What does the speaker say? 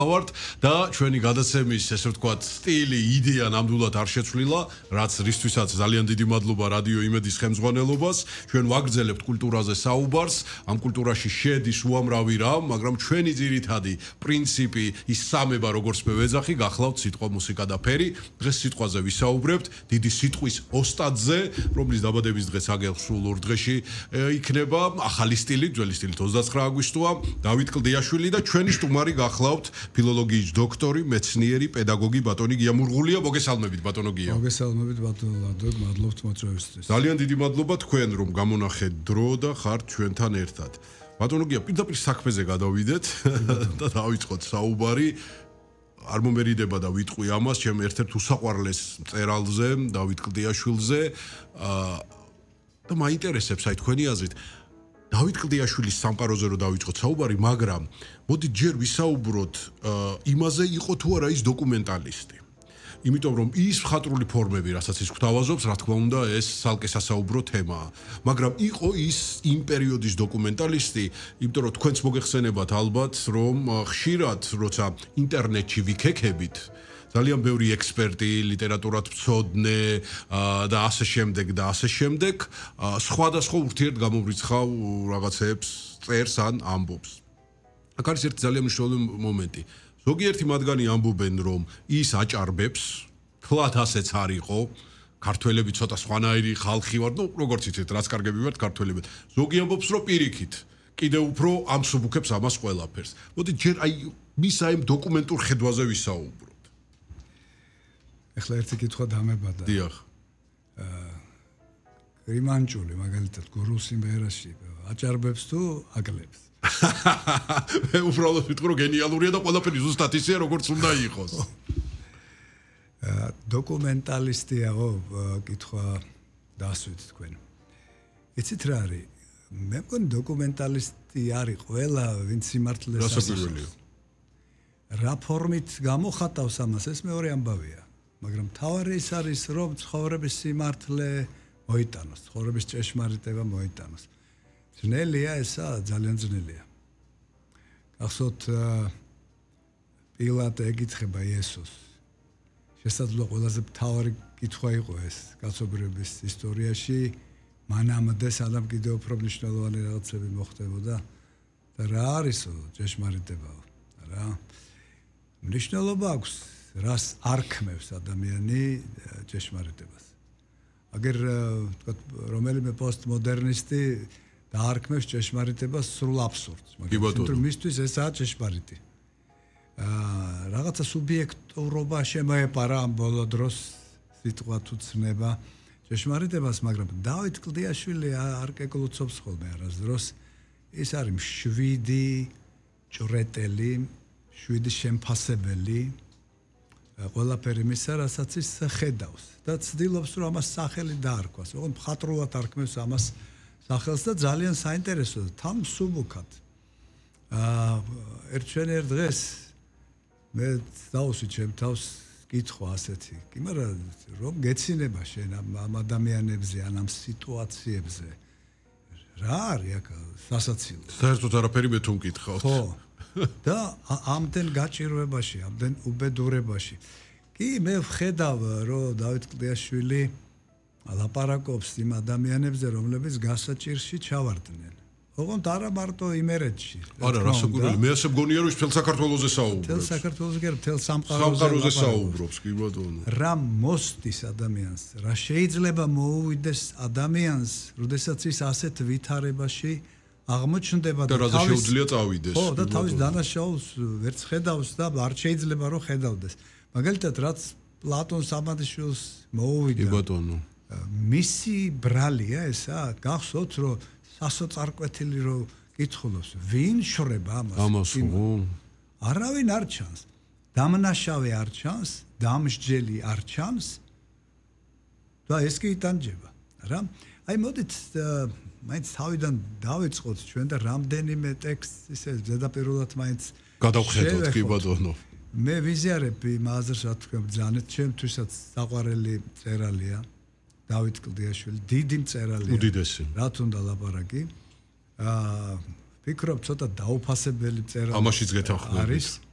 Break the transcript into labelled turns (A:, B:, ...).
A: ვართ და ჩვენი გადაცემის ესე ვთქვათ სტილი, იდეა ნამდვილად არ შეცვლილა, რაც რისთვისაც ძალიან დიდი მადლობა რადიო იმედის ხელმძღვანელობას. ჩვენ ვაგრძელებთ კულტურაზე საუბარს, ამ კულტურაში შედის უამრავი რამ, მაგრამ ჩვენი ძირითადი პრინციპი ის სამება, როგორც მე ვეძახი, გახლავთ სიტყვა, მუსიკა და ფერი. დღეს სიტყვაზე ვისაუბრებთ, დიდი სიტყვის ოსტატზე, რომლის დაბადების დღე საგელ სულ ორ დღეში იქნება, ახალი სტილი, ძველი სტილით 29 აგვისტოა, დავით კლდიაშვილი და ჩვენი სტუმარი გახლავთ ფილოლოგიის დოქტორი, მეცნიერი, პედაგოგი ბატონი გია მურღულია. მოგესალმებით ბატონო გია.
B: მოგესალმებით ბატონო ლადო, მადლობთ მოწვევისთვის.
A: ძალიან დიდი მადლობა თქვენ რომ გამონახეთ დრო და ხართ ჩვენთან ერთად. ბატონო გია, პირდაპირ საქმეზე გადავიდეთ და დავიწყოთ საუბარი. არ მომერიდება და ვიტყვი ამას ჩემ ერთ-ერთ უსაყვარლეს მწერალზე, დავით კლდიაშვილზე და მაინტერესებს აი თქვენი აზრით დავით კლდიაშვილის სამყაროზე რომ დავიწყოთ საუბარი, მაგრამ მოდით ჯერ ვისაუბროთ იმაზე, იყო თუ არა ის დოკუმენტალისტი. იმიტომ რომ ის მხატვრული ფორმები, რასაც ის გვთავაზობს, რა თქმა უნდა, ეს სალკე სასაუბრო თემაა. მაგრამ იყო ის იმ პერიოდის დოკუმენტალისტი, იმიტომ რომ თქვენც მოგეხსენებათ ალბათ, რომ ხშირად როცა ინტერნეტში ვიქექებით ძალიან ბევრი ექსპერტი, ლიტერატურად მცოდნე და ასე შემდეგ, სხვადასხვა ურთიერთგამომრიცხავ რაღაცებს წერს ან ამბობს. აქ არის ერთი ძალიან მნიშვნელოვანი მომენტი. ზოგიერთი მათგანი ამბობენ, რომ ის აჭარბებს, თლათ ასეც არ იყო, ქართველები ცოტა სხვანაირი ხალხი ვართ, ну, როგორც იცით, რაც კარგები ვართ ქართველებად. ზოგი ამბობს, რომ პირიქით, კიდევ უფრო ამსუბუქებს ამას ყველაფერს. მოდით ჯერ აი მის აი დოკუმენტურ ხედვაზე ვისაუბროთ.
B: ეხლა ერთი კითხვა დამებადა.
A: დიახ.
B: გრიმანჭული მაგალითად გურულ სიმღერაში აჭარბებს თუ აკლებს?
A: მე უბრალოდ ვიტყვი, რომ გენიალურია და ყველაფერი ზუსტად ისეა, როგორც უნდა იყოს.
B: დოკუმენტალისტიაო, კითხვა დასვით თქვენ. იცით რა არის? მე მგონი დოკუმენტალისტი არის ყველა, ვინც სიმართლეს
A: დასაკვირველია.
B: რა ფორმით გამოხატავს ამას, ეს მეორე ამბავია. მაგრამ თავარი ის არის, რომ ცხოვრების სიმართლე მოიტანოს, ცხოვრების ჭეშმარიტება მოიტანოს. ძნელია ესა, ძალიან ძნელია. გახსოვთ პილატე ეკითხება იესოს. შესაძლოა ყველაზე მთავარი კითხვა იყო ეს კაცობრიობის ისტორიაში, მანამდე სანამ კიდევ უფრო მნიშვნელოვანი რაღაცები მოხდებოდა და რა არისო ჭეშმარიტებაო, რა მნიშვნელობა აქვს, რას არქმევს ადამიანი ჭეშმარიტებას. აგერ თქვა რომელიმე პოსტმოდერნისტი დაარქმევს ჭეშმარიტებას სრულ აბსურდს, მაგრამ მისთვის ესაა ჭეშმარიტი. რაღაცა სუბიექტურობა შემოეპარა ამ ბოლო დროს სიტყვა თუ ცნება ჭეშმარიტებას, მაგრამ დავით კლდიაშვილი არ კეკლუცობს ხოლმე არასდროს. ის არის მშვიდი ჭრეტელი, მშვიდი შემფასებელი, ყველაფერი მისა, რასაც ის ხედავს და ცდილობს, რომ ამას სახელი დაარქვას. ოღონდ მხატვრულად არქმევს ამას სახელს და ძალიან საინტერესოა თან მსუბუქად. ერთ დღეს მე დავუსვი ჩემ თავს კითხვა ასეთი, კი მაგრამ რომ გეცინება შენ ამ ადამიანებზე, ამ სიტუაციებზე. რა არის აქ სასაცილო?
A: საერთოდ არაფერი მე თუ მკითხავთ.
B: ხო. და ამდენ გაჭირვებაში, ამდენ უბედურებაში. კი, მე ვხედავ, რომ დავით კლდიაშვილი ლაპარაკობს იმ ადამიანებზე, რომლებიც გასაჭირში ჩავარდნენ. ოღონდ არა მარტო იმერეთში.
A: არა, რასაკვირველი, მე ასე მგონია, რომ ის მთელ საქართველოზე საუბრობს.
B: მთელ საქართველოზე კი არა, მთელ სამყაროზე
A: საუბრობს, კი ბატონო.
B: რა მოსდის ადამიანს, რა შეიძლება მოუვიდეს ადამიანს, როდესაც ის ასეთ ვითარებაში აღმოჩნდება
A: და რაზე შეუძლია წავიდეს.
B: ხო, და თავის დანაშაულს ვერც ხედავს და არ შეიძლება რომ ხედავდეს. მაგალითად, რაც პლატონ სამადიშვილს მოუვიდა.
A: კი ბატონო.
B: მისი ბრალია ესა, გახსოვთ რომ სასოწარკვეთილი რომ კითხულობს, ვინ შრება ამას?
A: ამას ხო?
B: არავინ არ ჩანს. დამნაშავე არ ჩანს, დამსჯელი არ ჩანს. და ეს კი იტანჯება, რა? აი მოდით მაინც თავიდან დავიწყოთ ჩვენ და რამდენიმე ტექსტს ისე ზედაპირულად მაინც
A: გადავხედოთ, კი ბატონო.
B: მე ვიზიარებ იმ აზრს, რა თქვა ბრძანეთ, ჩემთვისაც საყვარელი მწერალია დავით კლდიაშვილი, დიდი მწერალია.
A: უდიდესი.
B: რა თუნდა ლაპარაკი. ფიქრობ ცოტა დაუფასებელი მწერალი.
A: ამაშიც გეთანხმებით.
B: არის